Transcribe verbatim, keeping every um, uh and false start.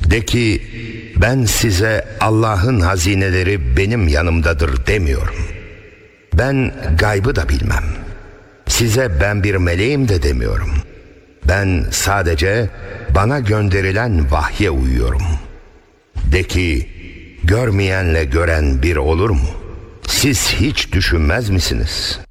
De ki, ben size Allah'ın hazineleri benim yanımdadır demiyorum. Ben gaybı da bilmem. Size ben bir meleğim de demiyorum. Ben sadece bana gönderilen vahye uyuyorum. De ki, görmeyenle gören bir olur mu? Siz hiç düşünmez misiniz?